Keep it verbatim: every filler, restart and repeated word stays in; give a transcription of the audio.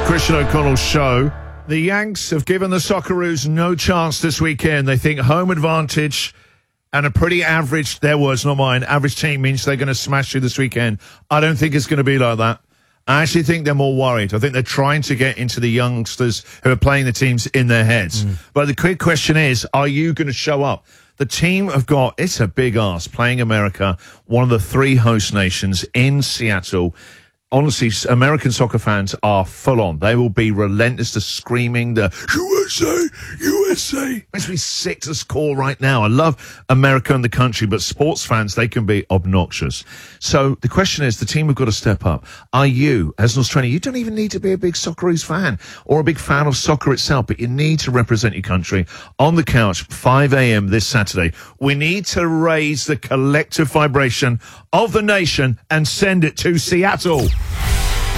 Christian O'Connell show. The Yanks have given the Socceroos no chance this weekend. They think home advantage and a pretty average, their words, not mine, average team means they're going to smash you this weekend. I don't think it's going to be like that. I actually think they're more worried. I think they're trying to get into the youngsters who are playing the teams in their heads. Mm. But the quick question is, are you going to show up? The team have got, it's a big ask, playing America, one of the three host nations in Seattle. Honestly, American soccer fans are full on. They will be relentless to screaming the U S A, U S A. Makes me sick to this core right now. I love America and the country, but sports fans, they can be obnoxious. So the question is, the team have got to step up. Are you, as an Australian, you don't even need to be a big Socceroos fan or a big fan of soccer itself, but you need to represent your country on the couch, five a.m. this Saturday. We need to raise the collective vibration of the nation and send it to Seattle.